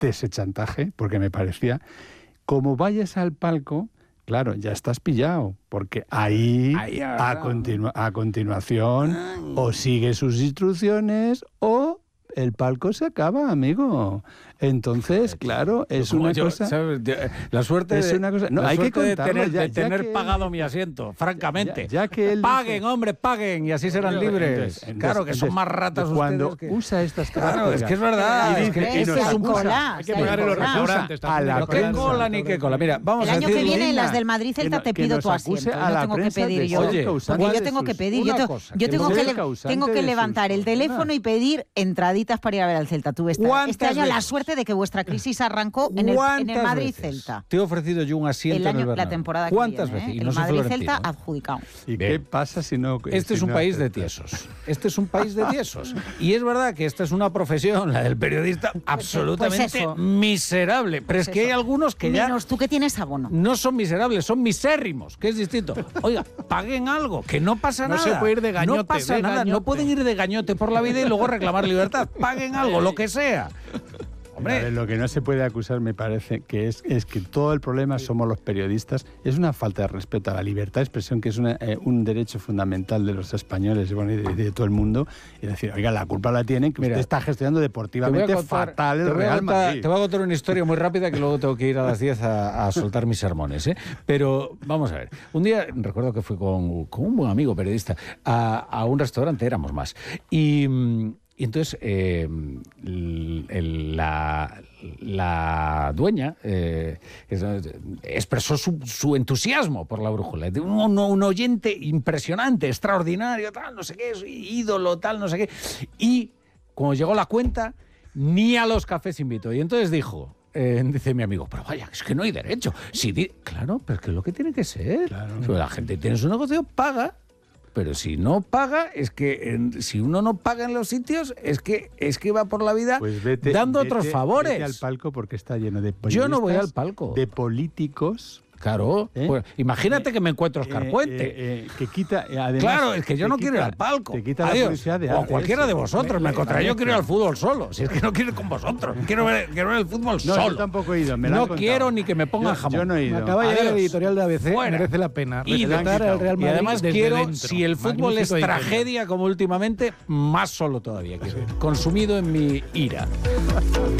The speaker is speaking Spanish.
acepté ese chantaje porque me parecía, como vayas al palco, claro, ya estás pillado, porque ahí a continuación o sigue sus instrucciones o el palco se acaba, amigo. Entonces, claro, es una cosa... ¿sabes? La suerte es una cosa, no, hay que contarlo, de tener pagado mi asiento, francamente. Ya que él paguen, dice, hombre, paguen, y así serán libres. Claro, que son más ratas cuando ustedes. usa estas Claro, es que es verdad. Y Es que dice, esto es un cola. Hay que pagar en los restaurantes. No, qué cola ni qué cola. Mira, vamos El a año decir... que viene, en Linda, las del Madrid Celta, te pido nos tu acuse asiento. a No la tengo que prensa pedir de yo. ser causante Porque yo de tengo que sus- pedir. una cosa, Yo que tengo no que, ser causante tengo que de levantar sus el teléfono problemas. y pedir entraditas para ir a ver al Celta. Tuve este ¿Cuántas año la veces? suerte de que vuestra crisis arrancó en el ¿Cuántas Madrid veces Celta. te he ofrecido yo un asiento en el Bernabéu? La temporada que ¿Cuántas viene, veces? Y el no soy Madrid florentino, Celta ¿eh? adjudicado. ¿Y Bien. qué pasa si no... Este es si un no país de aceptas? tiesos. Este es un país de tiesos. Y es verdad que esta es una profesión, la del periodista, absolutamente Pues eso. miserable. Pero es que hay algunos que ya Menos tú que tienes abono. no son miserables, son misérrimos, que es distinto. Oiga, paguen algo, que no pasa No nada. se puede ir de gañote, No pasa de nada, gañote. no pueden ir de gañote por la vida y luego reclamar libertad. Paguen algo, lo que sea. A ver, Hombre, lo que no se puede acusar, me parece, que es que todo el problema somos los periodistas. Es una falta de respeto a la libertad de expresión, que es un derecho fundamental de los españoles y bueno, y de todo el mundo. Y decir, oiga, la culpa la tienen, que Mira, usted está gestionando deportivamente fatal el Real Madrid. Te voy a contar una historia muy rápida que luego tengo que ir a las 10 a soltar mis sermones, ¿eh? Pero vamos a ver. Un día, recuerdo que fui con un buen amigo periodista a un restaurante, éramos más. Y entonces la dueña expresó su entusiasmo por la brújula. Un oyente impresionante, extraordinario, tal, no sé qué, ídolo, tal, no sé qué. Y cuando llegó la cuenta, ni a los cafés invitó. Y entonces dijo... dice mi amigo, pero vaya, es que no hay derecho. Claro, pero es que es lo que tiene que ser. Claro. Si la gente tiene su negocio, paga. Pero si no paga, es que si uno no paga en los sitios, es que va por la vida Pues dando otros favores. Vete al palco porque está lleno de periodistas, yo no voy al palco. de políticos. Claro, pues, imagínate que me encuentro Oscar Puente. Que quita, además, Claro, es que yo no quiero ir al palco. Te quita la Adiós. publicidad de O cualquiera de vosotros, me encontraré. Yo quiero ir al fútbol solo. Si es que no quiero ir con vosotros. Quiero ver el fútbol No, solo. yo tampoco he ido. Me lo han No contado. quiero ni que me pongan jamón. Yo no he ido. Me acaba de llegar el Adiós. editorial de ABC, Fuera. merece la pena. Y Respetar al Real Y Madrid además desde quiero, dentro. si el fútbol es Magnífico editorial. tragedia como últimamente, más solo todavía. Consumido en mi ira.